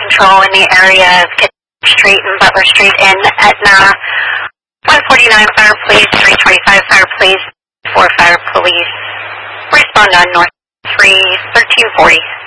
control in the area of Kitchen Street and Butler Street in Etna. 149 Fire Police, 325 Fire Police, 4 Fire Police. Respond on North 3, 1340.